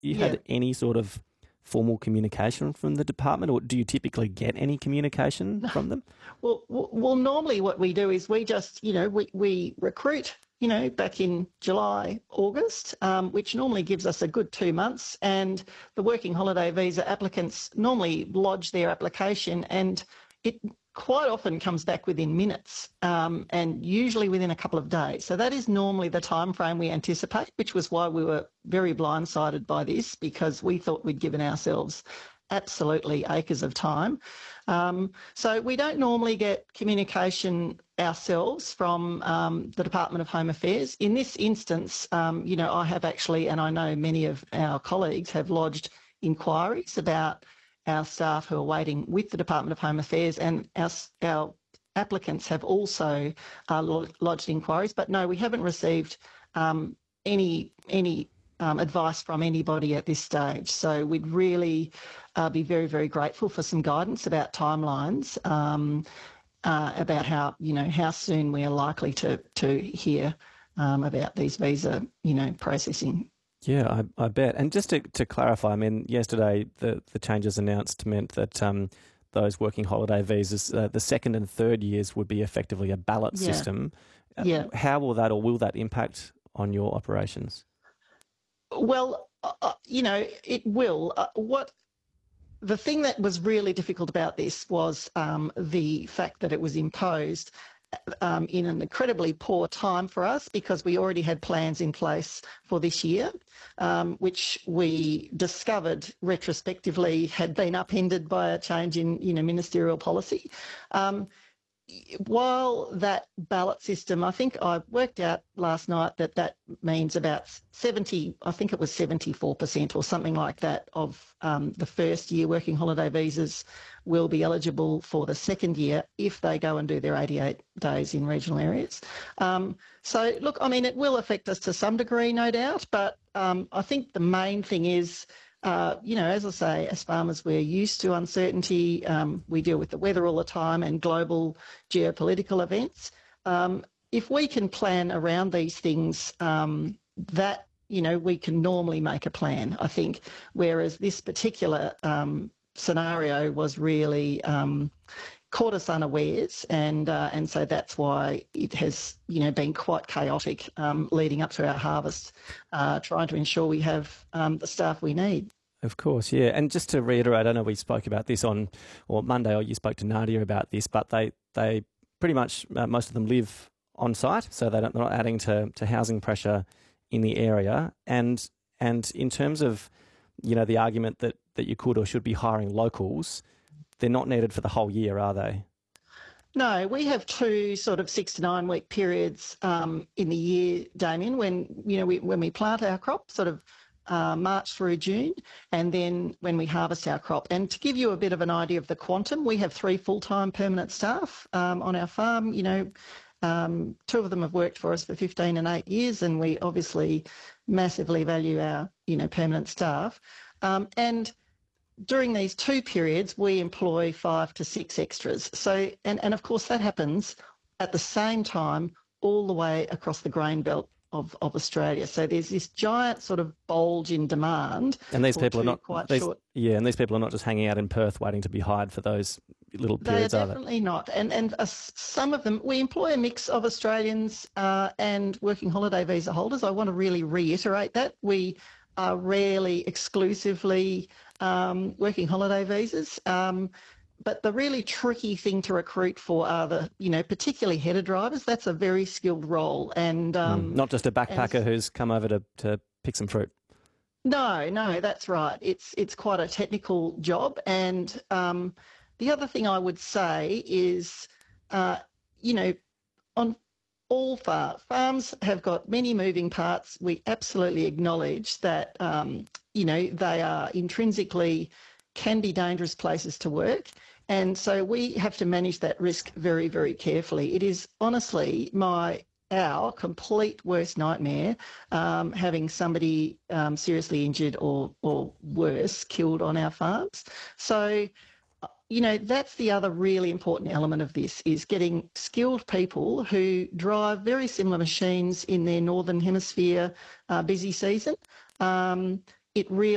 you had any sort of formal communication from the department, or do you typically get any communication from them? Well, normally what we do is we just, we recruit, back in July, August, which normally gives us a good 2 months. And the working holiday visa applicants normally lodge their application, and it quite often comes back within minutes, and usually within a couple of days. So that is normally the time frame we anticipate, which was why we were very blindsided by this, because we thought we'd given ourselves absolutely acres of time. So we don't normally get communication ourselves from the Department of Home Affairs. In this instance, I have actually, and I know many of our colleagues have lodged inquiries about our staff who are waiting with the Department of Home Affairs, and our applicants have also lodged inquiries. But no, we haven't received any advice from anybody at this stage. So we'd really be very, very grateful for some guidance about timelines, about how soon we are likely to hear about these visa, processing. Yeah, I bet. And just to clarify, I mean, yesterday the changes announced meant that those working holiday visas, the second and third years would be effectively a ballot system. Yeah. How will that impact on your operations? Well, it will. The thing that was really difficult about this was the fact that it was imposed in an incredibly poor time for us, because we already had plans in place for this year, which we discovered retrospectively had been upended by a change in ministerial policy. While that ballot system, I think I worked out last night that means about 74% or something like that of the first year working holiday visas will be eligible for the second year if they go and do their 88 days in regional areas. So, look, I mean, it will affect us to some degree, no doubt, but I think the main thing is, as I say, as farmers, we're used to uncertainty. We deal with the weather all the time and global geopolitical events. If we can plan around these things, that, we can normally make a plan, I think, whereas this particular scenario was really caught us unawares, and so that's why it has been quite chaotic leading up to our harvest, trying to ensure we have the staff we need. Of course, yeah. And just to reiterate, I know we spoke about this on Monday, or you spoke to Nadia about this, but they pretty much most of them live on site, so they're not adding to housing pressure in the area. And in terms of the argument that you could or should be hiring locals, they're not needed for the whole year, are they? No, we have 2 sort of 6 to 9 week periods in the year, Damien, when we plant our crop, sort of March through June, and then when we harvest our crop. And to give you a bit of an idea of the quantum, we have 3 full-time permanent staff on our farm. 2 of them have worked for us for 15 and 8 years, and we obviously massively value our permanent staff. And during these 2 periods, we employ 5 to 6 extras. So, and of course that happens at the same time all the way across the grain belt of Australia. So there's this giant sort of bulge in demand. And these people are not and these people are not just hanging out in Perth waiting to be hired for those little periods, are they? Definitely not. And some of them, we employ a mix of Australians and working holiday visa holders. I want to really reiterate that. We are rarely exclusively working holiday visas. But the really tricky thing to recruit for are particularly header drivers. That's a very skilled role. And not just a backpacker who's come over to pick some fruit. No, that's right. It's quite a technical job. And the other thing I would say is, on all farms have got many moving parts. We absolutely acknowledge that, they are intrinsically can be dangerous places to work. And so we have to manage that risk very, very carefully. It is honestly our complete worst nightmare, having somebody seriously injured or worse, killed on our farms. So, that's the other really important element of this, is getting skilled people who drive very similar machines in their Northern Hemisphere busy season. It really